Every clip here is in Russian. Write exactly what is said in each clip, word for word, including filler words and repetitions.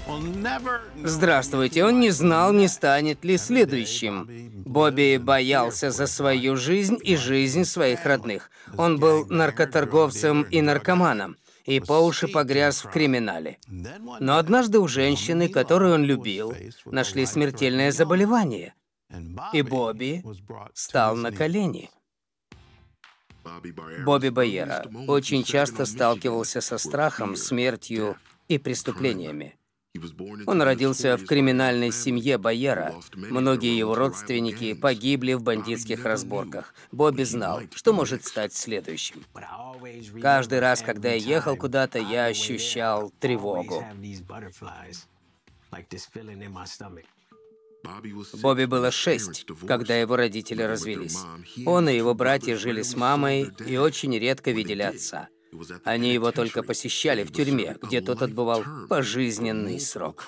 Здравствуйте, он не знал, не станет ли следующим. Бобби боялся за свою жизнь и жизнь своих родных. Он был наркоторговцем и наркоманом, и по уши погряз в криминале. Но однажды у женщины, которую он любил, нашли смертельное заболевание, и Бобби стал на колени. Бобби Байера очень часто сталкивался со страхом, смертью и преступлениями. Он родился в криминальной семье Байера. Многие его родственники погибли в бандитских разборках. Бобби знал, что может стать следующим. Каждый раз, когда я ехал куда-то, я ощущал тревогу. Бобби было шесть, когда его родители развелись. Он и его братья жили с мамой и очень редко видели отца. Они его только посещали в тюрьме, где тот отбывал пожизненный срок.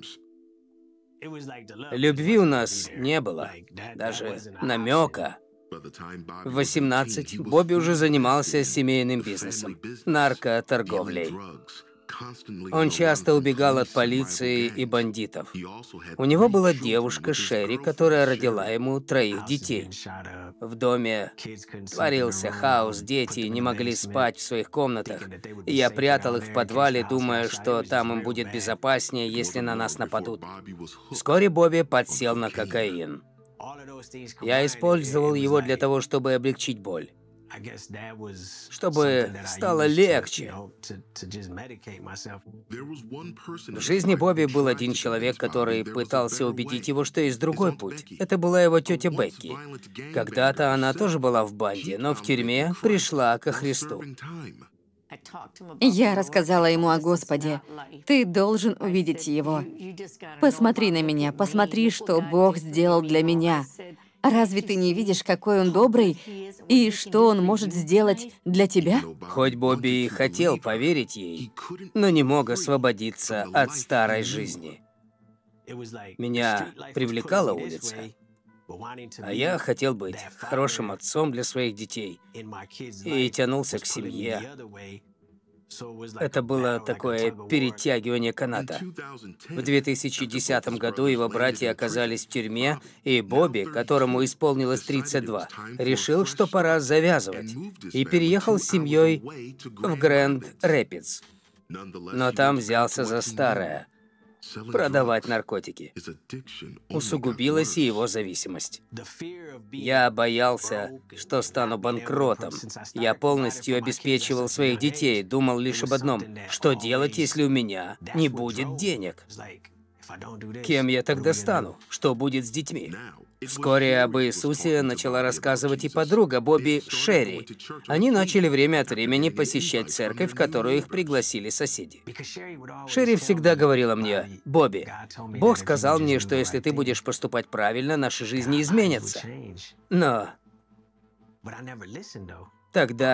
Любви у нас не было, даже намека. В восемнадцать Бобби уже занимался семейным бизнесом, наркоторговлей. Он часто убегал от полиции и бандитов. У него была девушка Шерри, которая родила ему троих детей. В доме творился хаос, дети не могли спать в своих комнатах. Я прятал их в подвале, думая, что там им будет безопаснее, если на нас нападут. Вскоре Бобби подсел на кокаин. Я использовал его для того, чтобы облегчить боль, чтобы стало легче. В жизни Бобби был один человек, который пытался убедить его, что есть другой путь. Это была его тетя Бекки. Когда-то она тоже была в банде, но в тюрьме пришла ко Христу. Я рассказала ему о Господе. Ты должен увидеть Его. Посмотри на меня, посмотри, что Бог сделал для меня. Разве ты не видишь, какой Он добрый, и что Он может сделать для тебя? Хоть Бобби и хотел поверить ей, но не мог освободиться от старой жизни. Меня привлекала улица, а я хотел быть хорошим отцом для своих детей и тянулся к семье. Это было такое перетягивание каната. В две тысячи десятом году его братья оказались в тюрьме, и Бобби, которому исполнилось тридцать два, решил, что пора завязывать, и переехал с семьей в Грэнд-Рэпидс. Но там взялся за старое — продавать наркотики. Усугубилась и его зависимость. Я боялся, что стану банкротом. Я полностью обеспечивал своих детей, думал лишь об одном — что делать, если у меня не будет денег? Кем я тогда стану? Что будет с детьми? Вскоре об Иисусе начала рассказывать и подруга Бобби, Шерри. Они начали время от времени посещать церковь, в которую их пригласили соседи. Шерри всегда говорила мне: «Бобби, Бог сказал мне, что если ты будешь поступать правильно, наши жизни изменятся». Но тогда